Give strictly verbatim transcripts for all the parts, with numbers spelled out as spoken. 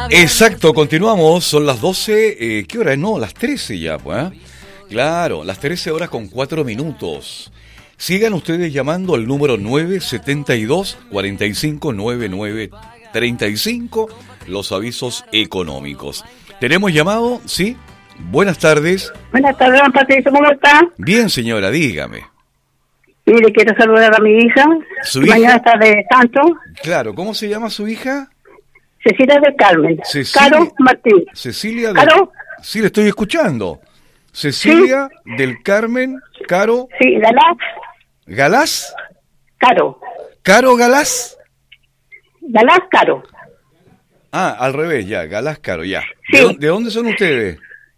Exacto, continuamos, son las doce, eh, ¿qué hora es? No, las trece ya, pues, ¿eh? Claro, las trece horas con cuatro minutos. Sigan ustedes llamando al número nueve setenta y dos, cuarenta y cinco, noventa y nueve treinta y cinco, los avisos económicos. ¿Tenemos llamado? ¿Sí? Buenas tardes. Buenas tardes, don Patricio, ¿cómo está? Bien, señora, dígame. Mire, quiero saludar a mi hija. ¿Su hija? Mañana está de santo. Claro, ¿cómo se llama su hija? Cecilia del Carmen. Cecilia, Caro Martín. Cecilia del... ¿Caro? Sí, le estoy escuchando. Cecilia ¿Sí? del Carmen, Caro... Sí, Galás. ¿Galás? Caro. ¿Caro Galás? Galás Caro. Ah, al revés, ya, Galás Caro, ya. Sí. ¿De, dónde, ¿De dónde son ustedes?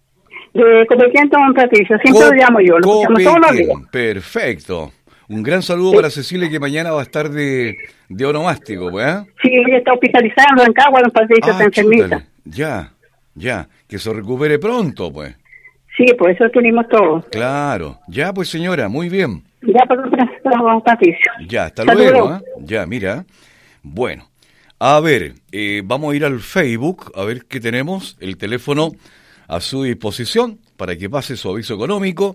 De Copequiento, don Patricio. Siempre Co- lo llamo yo, lo escuchamos todos los días. Perfecto. Un gran saludo Sí. para Cecilia, que mañana va a estar de, de onomástico, pues, ¿eh? Sí, ella está hospitalizada en Rancagua, don Patricio, está Ah, enfermita. chútale. Ya, ya. Que se recupere pronto, pues. Sí, por eso tenemos todo. Claro. Ya, pues, señora, muy bien. Ya, por don Patricio. Ya, hasta Saludos. luego, ¿eh? Ya, mira. Bueno, a ver, eh, vamos a ir al Facebook, a ver qué tenemos. El teléfono a su disposición para que pase su aviso económico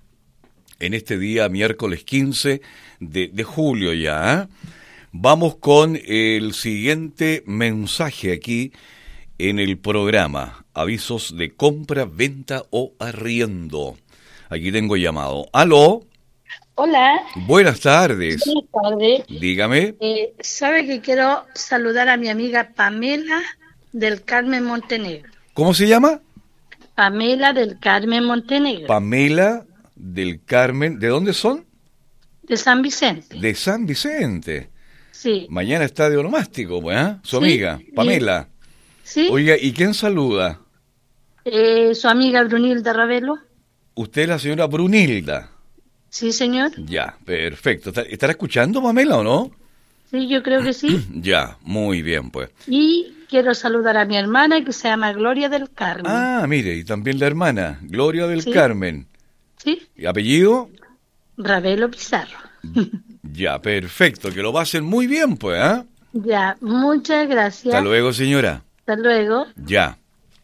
en este día, miércoles quince de, de julio ya. ¿eh? Vamos con el siguiente mensaje aquí en el programa. Avisos de compra, venta o arriendo. Aquí tengo llamado. ¿Aló? Hola. Buenas tardes. Buenas tardes. Dígame. Eh, ¿Sabe que quiero saludar a mi amiga Pamela del Carmen Montenegro? ¿Cómo se llama? Pamela del Carmen Montenegro. Pamela del Carmen. ¿De dónde son? De San Vicente. De San Vicente. Sí. Mañana está de onomástico, pues, ¿eh? Su Sí, amiga, y- Pamela. Sí. Oiga, ¿y quién saluda? Eh, su amiga Brunilda Ravelo. Usted es la señora Brunilda. Sí, señor. Ya, perfecto. ¿Está- ¿Estará escuchando, Pamela, o no? Sí, yo creo que sí. Ya, muy bien, pues. Y quiero saludar a mi hermana que se llama Gloria del Carmen. Ah, mire, y también la hermana, Gloria del Sí. Carmen. Sí. ¿Y apellido? Ravelo Pizarro. Ya, perfecto, que lo pasen muy bien, pues, ¿ah? Ya, muchas gracias. Hasta luego, señora. Hasta luego. Ya.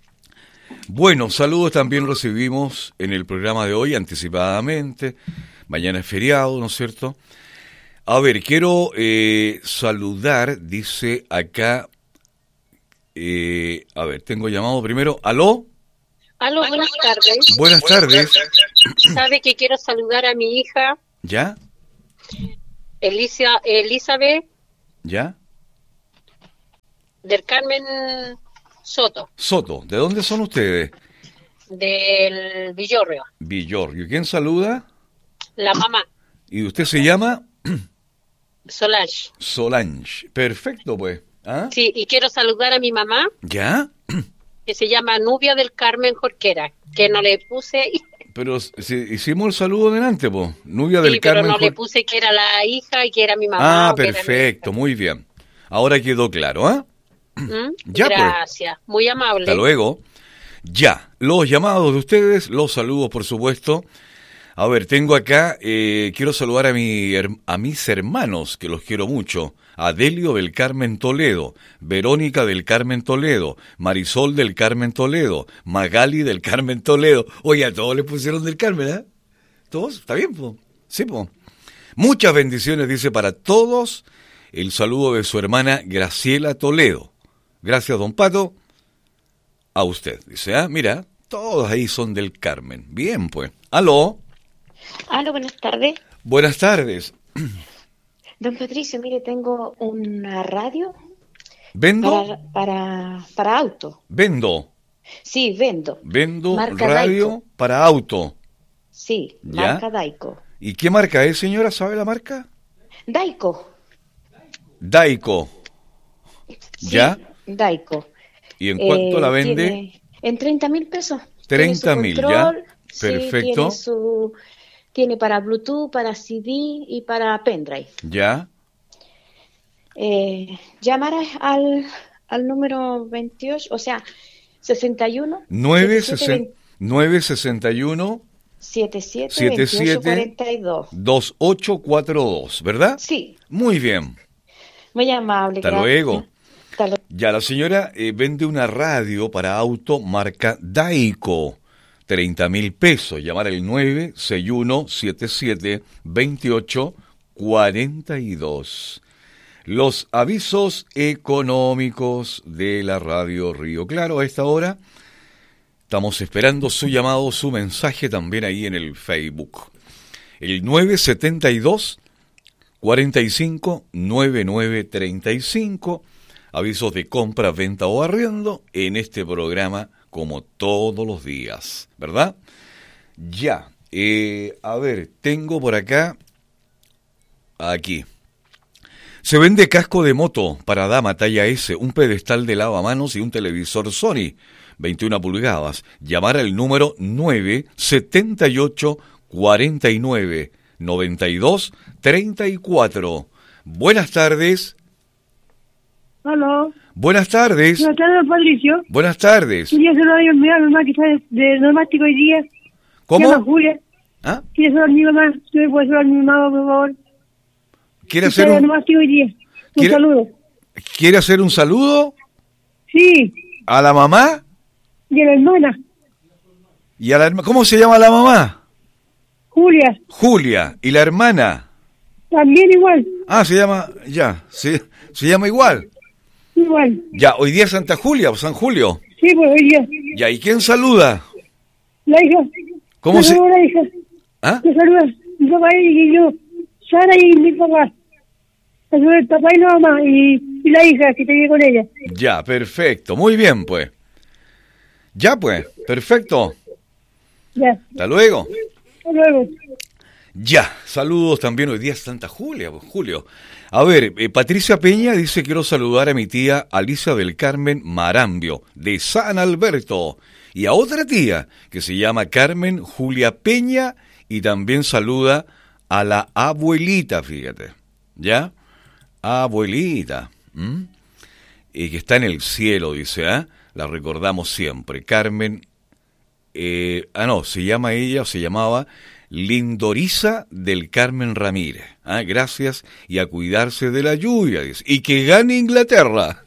Bueno, saludos también recibimos en el programa de hoy anticipadamente. Mañana es feriado, ¿no es cierto? A ver, quiero eh, saludar, dice acá, eh, a ver, tengo llamado primero. ¿Aló? Aló, buenas tardes. Buenas tardes. Sabe que quiero saludar a mi hija, ¿Ya? Elisa, Elizabeth ¿Ya? del Carmen Soto, Soto, ¿de dónde son ustedes? del Villorrio, Villorrio. ¿Quién saluda? la mamá, ¿Y usted se llama? Solange. Solange. Perfecto, pues. ¿Ah? Sí, y quiero saludar a mi mamá, ¿Ya? que se llama Nubia del Carmen Jorquera, que no le puse, Pero si hicimos el saludo delante, pues. Nubia del sí, pero Carmen. no le Jor- puse que era la hija y que era mi mamá. Ah, o que era mi perfecto, muy bien. Ahora quedó claro, ¿ah? hija. ¿Mm? Ya, pues. Gracias, muy amable. Hasta luego. Ya, los llamados de ustedes, los saludos, por supuesto. A ver, tengo acá, eh, quiero saludar a, mi, her- a mis hermanos, que los quiero mucho. Adelio del Carmen Toledo, Verónica del Carmen Toledo, Marisol del Carmen Toledo, Magali del Carmen Toledo. Oye, a todos les pusieron del Carmen, ¿eh? ¿Todos? ¿Está bien, po? Sí, po. Muchas bendiciones, dice, para todos. El saludo de su hermana Graciela Toledo. Gracias, don Pato. A usted, dice, ah, mira, todos ahí son del Carmen. Bien, pues. ¿Aló? Aló, buenas tardes. Buenas tardes. Don Patricio, mire, tengo una radio ¿Vendo? para, para, para auto. Vendo. Sí, vendo. Vendo Marca radio Daico. para auto. Sí, ¿Ya? marca Daico. ¿Y qué marca es, señora? ¿Sabe la marca? Daico. Daico. Sí, ¿Ya? Daico. ¿Y en cuánto Eh, la vende? tiene- en treinta mil pesos. treinta mil, Tiene su ¿ya? control, sí, Perfecto. tiene, su, tiene para Bluetooth, para C D y para pendrive. ¿Ya? Eh, llamar a- al, al número veintiocho, o sea, sesenta y uno nueve setenta sesenta y uno siete siete siete veintiocho siete cuarenta y dos. dos ocho cuatro dos, ¿verdad? Sí, Muy bien. muy amable. Hasta gracias. luego. Hasta luego. Ya, la señora eh, vende una radio para auto marca Daico, treinta mil pesos. Llamar al nueve seis uno siete siete dos ocho cuatro dos. Los avisos económicos de la radio Río Claro a esta hora. Estamos esperando su llamado, su mensaje también ahí en el Facebook. El nueve siete dos, cuatro cinco, nueve nueve tres cinco. Avisos de compra, venta o arriendo en este programa como todos los días, ¿verdad? Ya, eh, a ver, tengo por acá, aquí. Se vende casco de moto para dama talla S, un pedestal de lavamanos y un televisor Sony, veintiuna pulgadas. Llamar al número nueve siete ocho, cuatro nueve, nueve dos tres cuatro. Buenas tardes. Aló. Buenas tardes. Buenas tardes, Patricio. Buenas tardes. Quería saludar a mi mamá, mi mamá que está de, de neumático hoy día. ¿Cómo? Se llama Julia. ¿Ah? Quiere saludar a mi mamá. ¿Usted me puede saludar a mi mamá, por favor? ¿Quiere Está hacer de un, neumático hoy día. Un ¿Quiere- saludo. ¿Quiere hacer un saludo Sí. a la mamá? Y a la hermana, y a la herma- ¿Cómo se llama la mamá? Julia. Julia. ¿Y la hermana? También igual. Ah, se llama, ya, se, se llama igual. Igual. Ya, hoy día es Santa Julia, o San Julio. Sí, pues hoy día. Ya, ¿y quién saluda? La hija. ¿Cómo Me se...? saluda la hija. ¿Ah? Me saluda mi papá y yo. Sara y mi papá. Me saluda el papá y la mamá. Y, y la hija que te vive con ella. Ya, perfecto. Muy bien, pues. Ya, pues. Perfecto. Ya. Hasta luego. Hasta luego. Ya. Saludos también. Hoy día es Santa Julia, pues, Julio. A ver, eh, Patricia Peña dice: quiero saludar a mi tía Alicia del Carmen Marambio, de San Alberto. Y a otra tía, que se llama Carmen Julia Peña, y también saluda a la abuelita, fíjate. ¿Ya? Abuelita. ¿Mm? Y que está en el cielo, dice, ¿ah? La recordamos siempre. Carmen, eh, ah, no, se llama ella, o se llamaba Lindorisa del Carmen Ramírez. ¿Ah? Gracias, y a cuidarse de la lluvia, dice. Y que gane Inglaterra.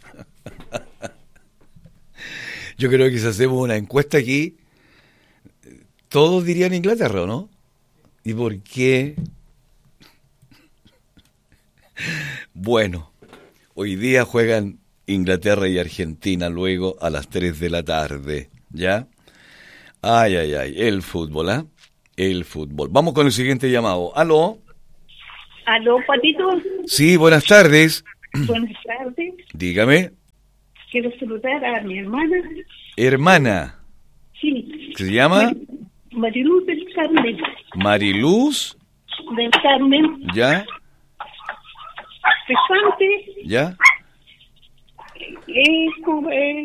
Yo creo que si hacemos una encuesta aquí, todos dirían Inglaterra, ¿no? ¿Y por qué? Bueno, hoy día juegan Inglaterra y Argentina luego a las tres de la tarde, ¿ya? Ay, ay, ay, el fútbol, ¿ah? ¿eh? El fútbol. Vamos con el siguiente llamado. ¿Aló? Aló, Patito. Sí, buenas tardes. Buenas tardes. Dígame. Quiero saludar a mi hermana. Hermana. Sí. ¿Se llama? Mariluz del Carmen. Mariluz. Del Carmen. ¿Ya? Pesante. ¿Ya? Es como... Eh,